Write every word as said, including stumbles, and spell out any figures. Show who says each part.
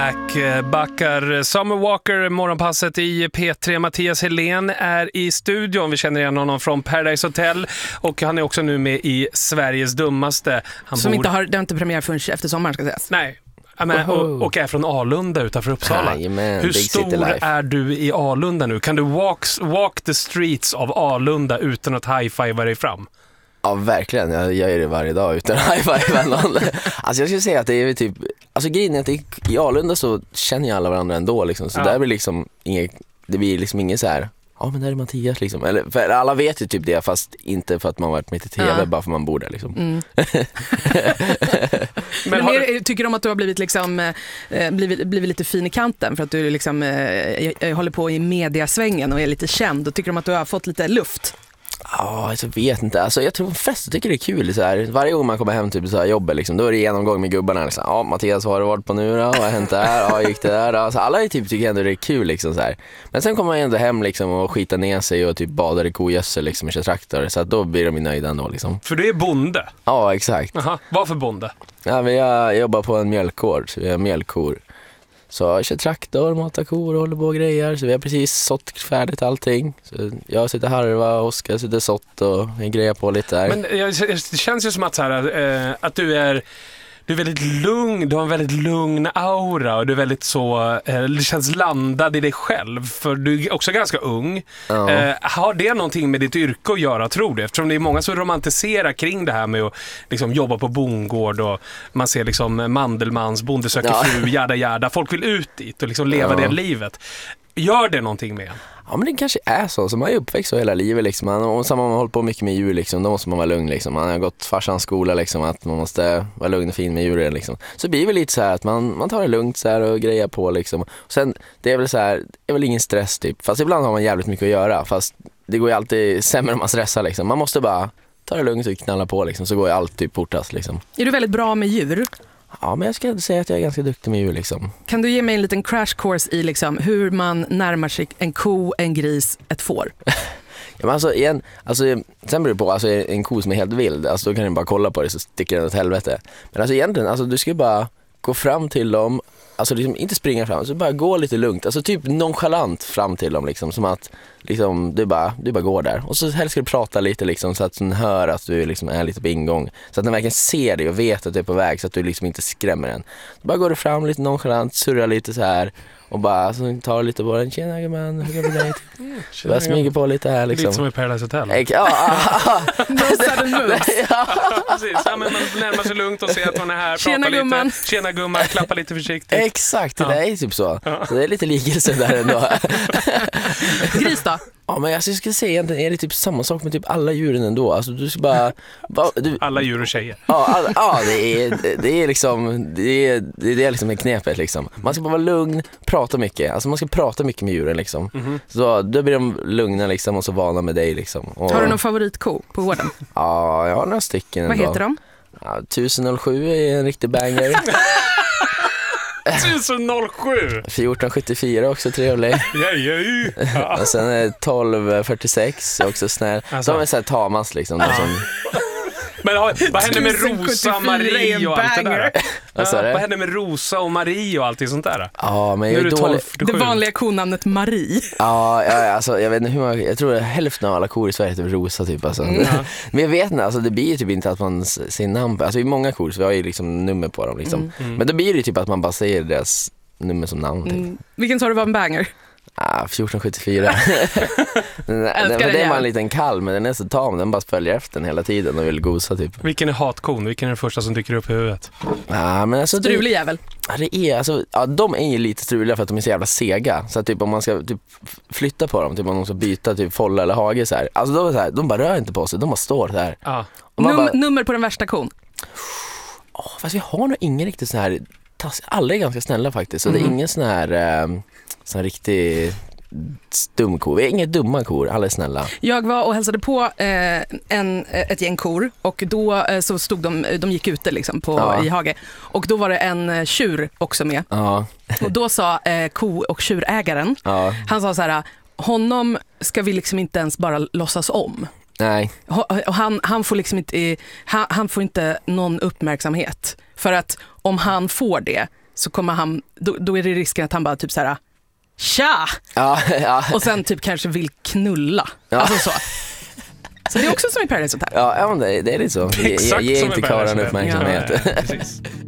Speaker 1: Backar Summer Walker, morgonpasset i P tre. Mattias Helén är i studion. Vi känner igen honom från Paradise Hotel och han är också nu med i Sveriges dummaste. Han
Speaker 2: Som
Speaker 1: bor...
Speaker 2: inte har, det har inte premiär förrän efter sommaren ska sägas.
Speaker 1: Nej. Men, och, och är från Alunda utanför Uppsala.
Speaker 3: Aj, man,
Speaker 1: Hur stor är du i Alunda nu? Kan du walk, walk the streets av Alunda utan att high-fiva dig fram?
Speaker 3: Ja, verkligen. Jag gör det varje dag utan high-fiva någon. Alltså jag skulle säga att det är typ... Alltså grejen är att i Alunda så känner ju alla varandra ändå liksom. Så ja. Där blir liksom inget... Det blir liksom inget så här... Ja, men där är Mattias liksom. Eller, för alla vet ju typ det, fast inte för att man varit med i tv, ja. Bara för man bor där liksom. Mm.
Speaker 2: Men har du... Tycker du om att du har blivit liksom eh, blivit, blivit lite fin i kanten för att du liksom eh, håller på i mediasvängen och är lite känd, och tycker du om att du har fått lite luft?
Speaker 3: Ja, alltså, jag vet inte. Alltså, jag tror de flesta tycker det är kul. Så här. Varje gång man kommer hem till typ, jobbet, liksom, då är det genomgång med gubbarna. Liksom. Ja, Mattias, vad har du varit på nu då? Vad har hänt där? Ja, gick det där? Alltså, alla är typ, tycker ändå det är kul. Liksom, så här. Men sen kommer man ändå hem liksom, och skita ner sig och typ badar i kogössel liksom, och kör traktor. Så att då blir de nöjda ändå. Liksom.
Speaker 1: För du är bonde?
Speaker 3: Ja, exakt.
Speaker 1: Aha. Vad för bonde?
Speaker 3: Ja, men jag jobbar på en mjölkgård, så vi har mjölkkor. Så jag kör traktor, matar kor och håller på och grejer. Så vi har precis sått färdigt allting. Så jag sitter harva och Oskar sitter sått och jag grejer på lite där.
Speaker 1: Men det känns ju som att, så här, äh, att du är... Du är väldigt lugn, du har en väldigt lugn aura och du är väldigt så, eh, det känns landad i dig själv, för du är också ganska ung. Ja. Eh, har det någonting med ditt yrke att göra, tror du? Eftersom det är många som romantiserar kring det här med att liksom, jobba på bondgård och man ser liksom Mandelmans, Bonde söker ja. fru, jada jada. Folk vill ut dit och liksom leva ja. det livet. Gör det någonting med en?
Speaker 3: Ja, men det kanske är så. Så man är uppväxt så hela livet liksom. Man, och samma man har hållit på mycket med djur liksom. Då måste man vara lugn liksom. Man har gått farsans skola liksom. Att man måste vara lugn och fin med djuren liksom. Så det blir väl lite så här att man, man tar det lugnt så här och grejer på liksom. Och sen, det är väl så här, det är väl ingen stress typ. Fast ibland har man jävligt mycket att göra. Fast det går ju alltid sämre om man stressar liksom. Man måste bara ta det lugnt och knalla på liksom. Så går ju allt typ portast liksom.
Speaker 2: Är du väldigt bra med djur?
Speaker 3: Ja, men jag ska säga att jag är ganska duktig med djur liksom.
Speaker 2: Kan du ge mig en liten crash course i liksom hur man närmar sig en ko, en gris, ett får?
Speaker 3: Ja, men alltså, igen, alltså, sen beror det på, alltså, en ko som är helt vild, alltså, då kan du bara kolla på det så sticker den åt helvete. Men alltså egentligen, alltså, du ska bara gå fram till dem, alltså liksom inte springa fram, så bara gå lite lugnt, alltså typ nonchalant fram till dem liksom, som att liksom, du, bara, du bara går där. Och så helst ska du prata lite liksom, så att den hör att du liksom är lite på ingång. Så att den verkligen ser dig och vet att du är på väg, så att du liksom inte skrämmer den. Så bara går du fram lite nonchalant, surrar lite så här och bara så tar lite på den. Tjena gumman, hur går det dig? Bara smyger på lite här liksom.
Speaker 1: Lite som i Paradise Hotel.
Speaker 3: Ja, ja.
Speaker 2: No sudden moves.
Speaker 1: Ja, precis. Ja, men man närmar sig lugnt och ser att hon är här.
Speaker 2: Tjena gumman.
Speaker 1: Lite. Tjena gumman, klappa lite försiktigt.
Speaker 3: Exakt, det
Speaker 1: ja.
Speaker 3: är typ så. Ja. Så det är lite likelse där ändå.
Speaker 2: Gris då?
Speaker 3: Ja, men jag skulle säga egentligen är det typ samma sak med typ alla djuren ändå. Alltså du ska bara... bara du,
Speaker 1: alla djur och tjejer.
Speaker 3: Ja, all, ja det, är, det är liksom... Det är, det är liksom en knepet liksom. Man ska bara vara lugn, prata mycket. Alltså man ska prata mycket med djuren liksom. Mm-hmm. Så då blir de lugna liksom och så vana med dig liksom. Och,
Speaker 2: har du någon favoritko på gården?
Speaker 3: Ja, jag har några stycken.
Speaker 2: Vad
Speaker 3: ändå.
Speaker 2: heter de?
Speaker 3: Ja, tusen sju är en riktig banger.
Speaker 1: tusen sju
Speaker 3: fjorton sjuttiofyra också trevlig.
Speaker 1: Ja, ja, ja.
Speaker 3: Och sen är tolv fyrtiosex också snäll. Alltså. De är så här tamas liksom. Ja. Som...
Speaker 1: Men vad händer med Rosa, Marie och allt det där?
Speaker 3: Alltså,
Speaker 1: ja, vad händer med Rosa och Marie och allt sånt där?
Speaker 3: Ja, men jag är dålig.
Speaker 2: Det vanliga konamnet Marie.
Speaker 3: Ja, ja, alltså jag vet inte hur många, jag tror att hälften av alla kor i Sverige heter Rosa typ alltså. Mm. Men jag vet inte, alltså det blir ju typ inte att man ser namn på, alltså i många kor så vi har ju liksom nummer på dem liksom. Mm. Mm. Men då blir det typ att man bara säger deras nummer som namn typ. Mm.
Speaker 2: Vilken sa du var en banger?
Speaker 3: Ah, fjorton sjuttiofyra. den, den, det är man en liten kall, men den är så tam, den bara följer efter den hela tiden och vill gosa typ.
Speaker 1: Vilken är hatkon? Vilken är den första som dyker upp i huvudet?
Speaker 3: Ah, men alltså,
Speaker 2: strulig jävel.
Speaker 3: Ja, det är, alltså, ja, de är ju lite struliga för att de är så jävla sega. Så att typ om man ska typ flytta på dem, typ om de ska byta typ folla eller hage så här. Alltså de, är så här, de bara rör inte på sig, de bara står så här.
Speaker 1: Ah.
Speaker 2: Och man Num- bara, nummer på den värsta kon?
Speaker 3: Oh, fast vi har nog ingen riktigt sån här, alla är ganska snälla faktiskt. Så mm. det är ingen sån här eh, sån riktig stum kor. Vi är inga dumma kor, alla är snälla.
Speaker 2: Jag var och hälsade på eh, en, ett gäng kor och då eh, så stod de, de gick ute liksom på, ja. i hage. Och då var det en eh, tjur också med. Ja. Och då sa eh, ko- och tjurägaren, ja. han sa så här, honom ska vi liksom inte ens bara låtsas om.
Speaker 3: Nej.
Speaker 2: Och han, han får liksom inte han, han får inte någon uppmärksamhet, för att om han får det så kommer han, då, då är det risken att han bara typ så här: tja!
Speaker 3: Ja, ja.
Speaker 2: Och sen typ kanske vill knulla.
Speaker 3: Ja.
Speaker 2: Alltså så. Så det är också som i Paradise Hotel.
Speaker 3: Ja, ja men det, det är lite så. Ge, ge, ge inte karlarna uppmärksamhet.
Speaker 1: Ja, precis.